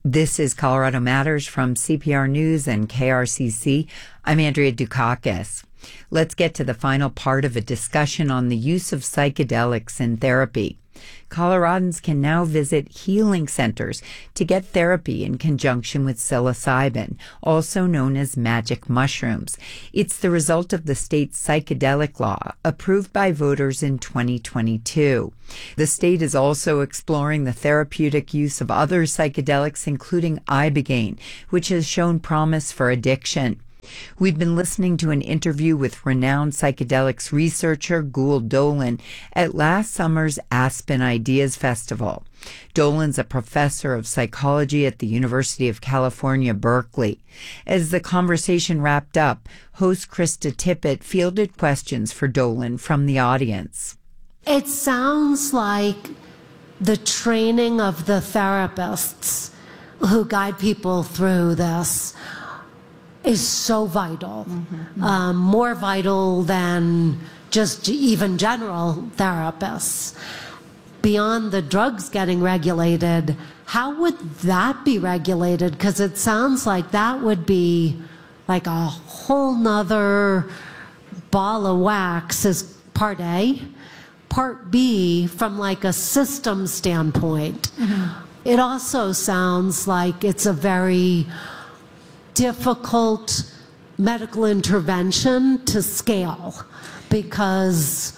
This is Colorado Matters from CPR News and KRCC. I'm Andrea Dukakis. Let's get to the final part of a discussion on the use of psychedelics in therapy. Coloradans can now visit healing centers to get therapy in conjunction with psilocybin, also known as magic mushrooms. It's the result of the state's psychedelic law, approved by voters in 2022. The state is also exploring the therapeutic use of other psychedelics, including ibogaine, which has shown promise for addiction. We've been listening to an interview with renowned psychedelics researcher Gül Dölen at last summer's Aspen Ideas Festival. Dölen's a professor of psychology at the University of California, Berkeley. As the conversation wrapped up, host Krista Tippett fielded questions for Dölen from the audience. It sounds like the training of the therapists who guide people through this is so vital, more vital than just even general therapists. Beyond the drugs getting regulated, how would that be regulated? Because it sounds like that would be like a whole nother ball of wax is part A. Part B, from like a system standpoint, it also sounds like it's a very difficult medical intervention to scale because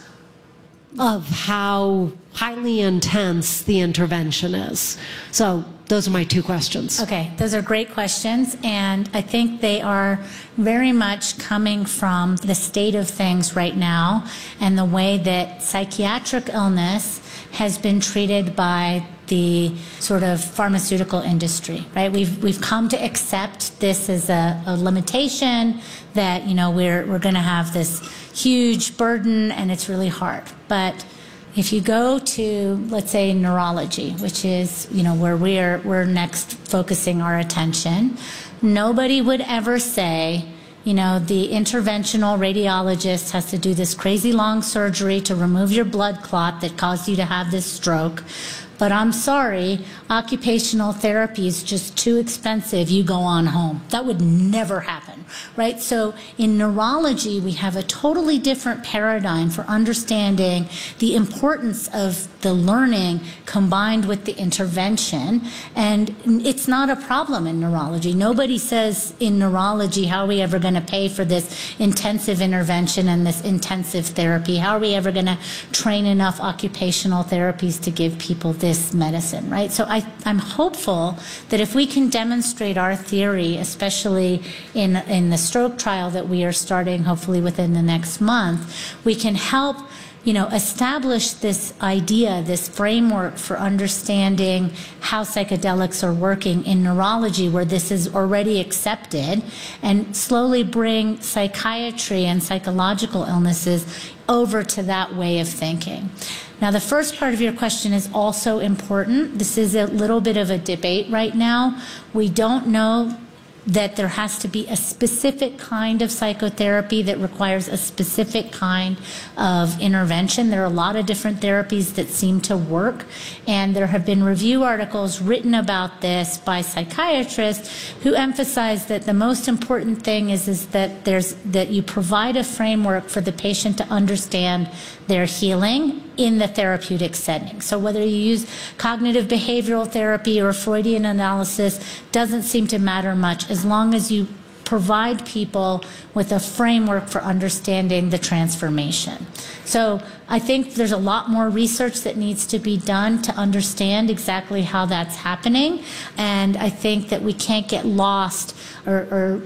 of how highly intense the intervention is. So those are my two questions. Okay, those are great questions, and I think they are very much coming from the state of things right now and the way that psychiatric illness has been treated by the sort of pharmaceutical industry, right? We've come to accept this as a limitation that, you know, we're going to have this huge burden and it's really hard. But if you go to, let's say, neurology, which is, you know, where we're next focusing our attention, nobody would ever say, you know, the interventional radiologist has to do this crazy long surgery to remove your blood clot that caused you to have this stroke. But I'm sorry, occupational therapy is just too expensive. You go on home. That would never happen, right? So in neurology, we have a totally different paradigm for understanding the importance of the learning combined with the intervention. And it's not a problem in neurology. Nobody says in neurology, how are we ever going to pay for this intensive intervention and this intensive therapy? How are we ever going to train enough occupational therapies to give people this medicine, right? So I'm hopeful that if we can demonstrate our theory, especially in the stroke trial that we are starting hopefully within the next month, we can help, you know, establish this idea, this framework for understanding how psychedelics are working in neurology where this is already accepted, and slowly bring psychiatry and psychological illnesses over to that way of thinking. Now, the first part of your question is also important. This is a little bit of a debate right now. We don't know that there has to be a specific kind of psychotherapy that requires a specific kind of intervention. There are a lot of different therapies that seem to work, and there have been review articles written about this by psychiatrists who emphasize that the most important thing is that you provide a framework for the patient to understand their healing in the therapeutic setting. So whether you use cognitive behavioral therapy or Freudian analysis doesn't seem to matter much as long as you provide people with a framework for understanding the transformation. So I think there's a lot more research that needs to be done to understand exactly how that's happening. And I think that we can't get lost or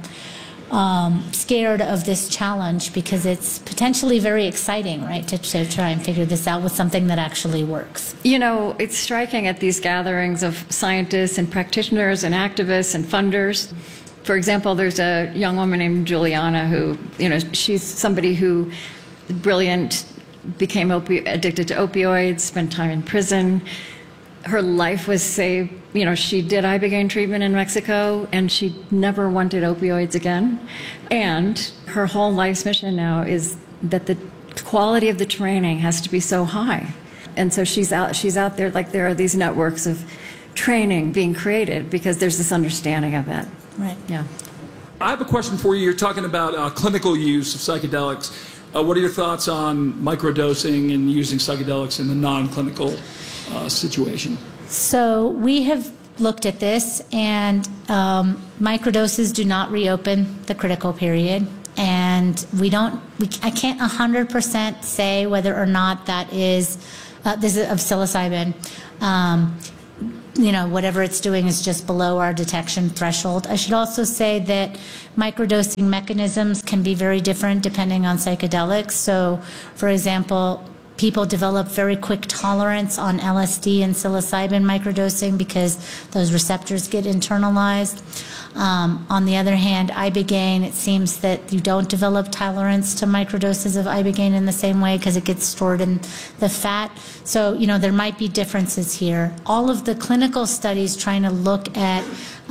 scared of this challenge because it's potentially very exciting, right, to try and figure this out with something that actually works. You know, it's striking at these gatherings of scientists and practitioners and activists and funders. For example, there's a young woman named Juliana who, you know, she's somebody who, brilliant, became addicted to opioids, spent time in prison. Her life was saved. You know, she did ibogaine treatment in Mexico, and she never wanted opioids again. And her whole life's mission now is that the quality of the training has to be so high. And so she's out there, like there are these networks of training being created because there's this understanding of it. Right. Yeah. I have a question for you. You're talking about clinical use of psychedelics. What are your thoughts on microdosing and using psychedelics in the non-clinical situation? So we have looked at this, and microdoses do not reopen the critical period. And I can't 100% say whether or not that is, this is of psilocybin. Whatever it's doing is just below our detection threshold. I should also say that microdosing mechanisms can be very different depending on psychedelics. So, for example, people develop very quick tolerance on LSD and psilocybin microdosing because those receptors get internalized. On the other hand, ibogaine, it seems that you don't develop tolerance to microdoses of ibogaine in the same way because it gets stored in the fat. So, there might be differences here. All of the clinical studies trying to look at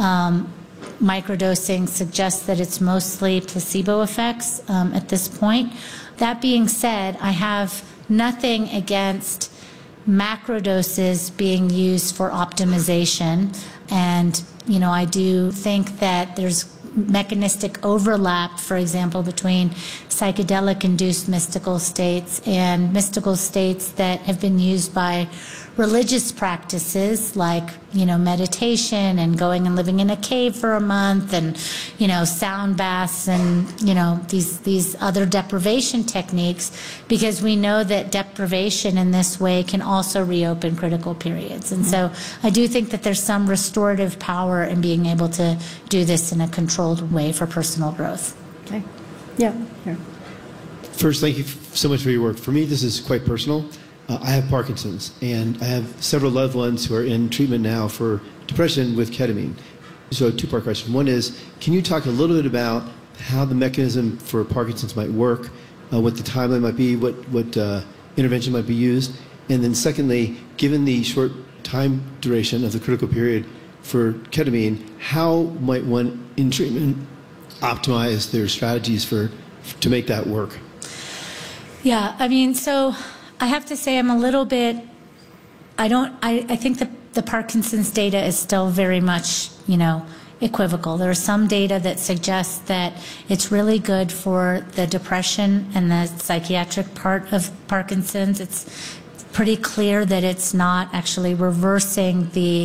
microdosing suggest that it's mostly placebo effects at this point. That being said, I have nothing against macrodoses being used for optimization. And, I do think that there's mechanistic overlap, for example, between psychedelic-induced mystical states and mystical states that have been used by religious practices like, meditation and going and living in a cave for a month and, sound baths and, these other deprivation techniques, because we know that deprivation in this way can also reopen critical periods. And so I do think that there's some restorative power in being able to do this in a controlled way for personal growth. Okay. Yeah. Here. First, thank you so much for your work. For me, this is quite personal. I have Parkinson's, and I have several loved ones who are in treatment now for depression with ketamine. So a two-part question. One is, can you talk a little bit about how the mechanism for Parkinson's might work, what the timeline might be, what intervention might be used? And then secondly, given the short time duration of the critical period for ketamine, how might one in treatment optimize their strategies to make that work? Yeah, so I have to say I'm a little bit, I think the Parkinson's data is still very much, equivocal. There are some data that suggests that it's really good for the depression and the psychiatric part of Parkinson's. It's pretty clear that it's not actually reversing the,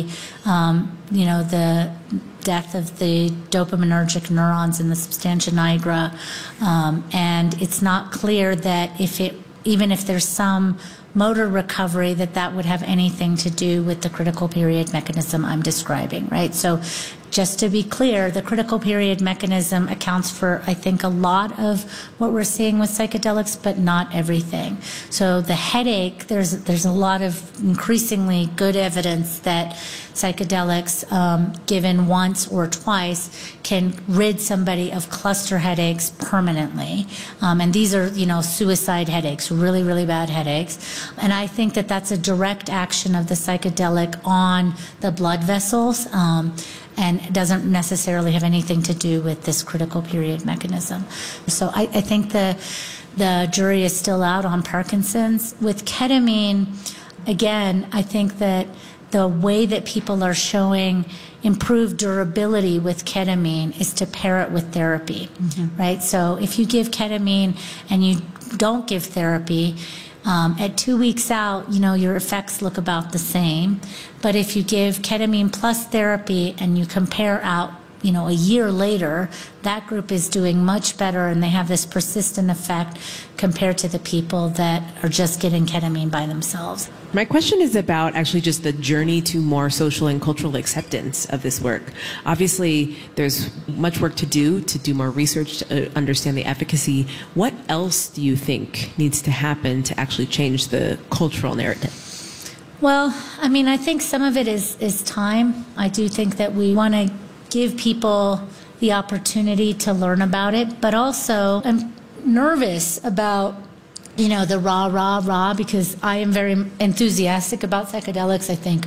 the death of the dopaminergic neurons in the substantia nigra. And it's not clear that even if there's some motor recovery, that would have anything to do with the critical period mechanism I'm describing, right? So just to be clear, the critical period mechanism accounts for, I think, a lot of what we're seeing with psychedelics, but not everything. So the headache, there's a lot of increasingly good evidence that psychedelics given once or twice can rid somebody of cluster headaches permanently. And these are, suicide headaches, really, really bad headaches. And I think that that's a direct action of the psychedelic on the blood vessels. And it doesn't necessarily have anything to do with this critical period mechanism. So I think the jury is still out on Parkinson's. With ketamine, again, I think that the way that people are showing improved durability with ketamine is to pair it with therapy, right? So if you give ketamine and you don't give therapy, at 2 weeks out, your effects look about the same. But if you give ketamine plus therapy and you compare out, a year later, that group is doing much better and they have this persistent effect compared to the people that are just getting ketamine by themselves. My question is about actually just the journey to more social and cultural acceptance of this work. Obviously, there's much work to do more research to understand the efficacy. What else do you think needs to happen to actually change the cultural narrative? Well, I think some of it is time. I do think that we want to give people the opportunity to learn about it, but also I'm nervous about the rah, because I am very enthusiastic about psychedelics. I think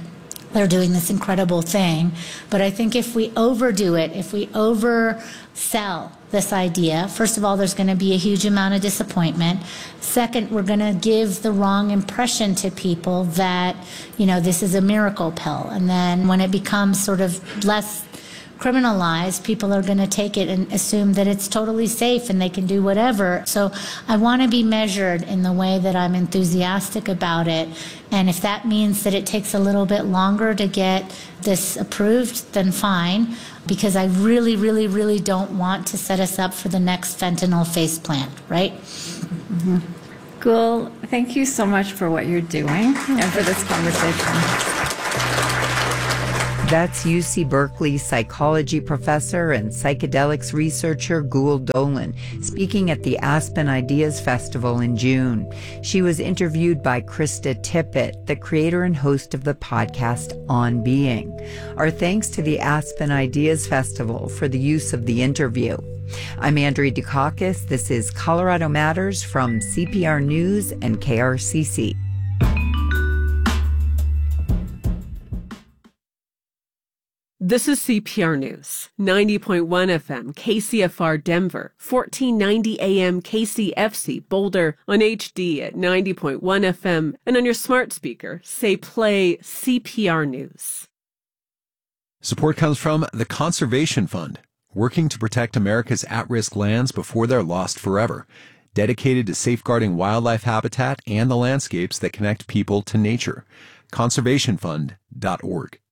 they're doing this incredible thing. But I think if we overdo it, if we oversell this idea, first of all, there's going to be a huge amount of disappointment. Second, we're going to give the wrong impression to people that, this is a miracle pill. And then when it becomes sort of less criminalized, people are going to take it and assume that it's totally safe and they can do whatever. So I want to be measured in the way that I'm enthusiastic about it. And if that means that it takes a little bit longer to get this approved, then fine, because I really, really, really don't want to set us up for the next fentanyl faceplant, right? Mm-hmm. Gul, thank you so much for what you're doing and for this conversation. That's UC Berkeley psychology professor and psychedelics researcher Gul Dolin speaking at the Aspen Ideas Festival in June. She was interviewed by Krista Tippett, the creator and host of the podcast On Being. Our thanks to the Aspen Ideas Festival for the use of the interview. I'm Andrea Dukakis. This is Colorado Matters from CPR News and KRCC. This is CPR News, 90.1 FM, KCFR Denver, 1490 AM KCFC Boulder, on HD at 90.1 FM, and on your smart speaker, say play CPR News. Support comes from the Conservation Fund, working to protect America's at-risk lands before they're lost forever, dedicated to safeguarding wildlife habitat and the landscapes that connect people to nature. conservationfund.org.